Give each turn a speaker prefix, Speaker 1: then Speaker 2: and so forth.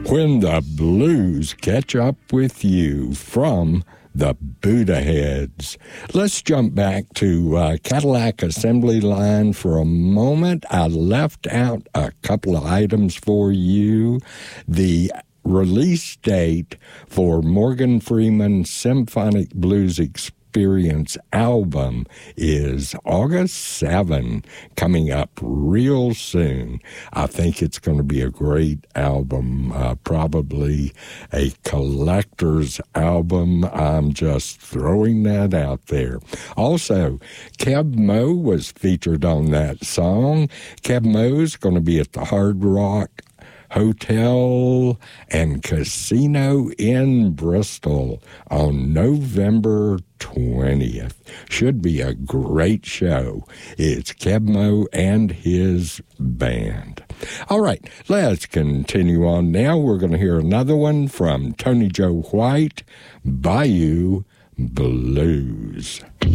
Speaker 1: When the Blues Catch Up With You from the Buddha Heads. Let's jump back to Cadillac Assembly Line for a moment. I left out a couple of items for you. The release date for Morgan Freeman's Symphonic Blues Experience album is August 7, coming up real soon. I think it's going to be a great album, probably a collector's album. I'm just throwing that out there. Also, Keb Mo was featured on that song. Keb Mo's going to be at the Hard Rock Hotel and Casino in Bristol on November 20th. Should be a great show. It's Keb Mo and his band. All right, let's continue on now. We're going to hear another one from Tony Joe White, Bayou Blues.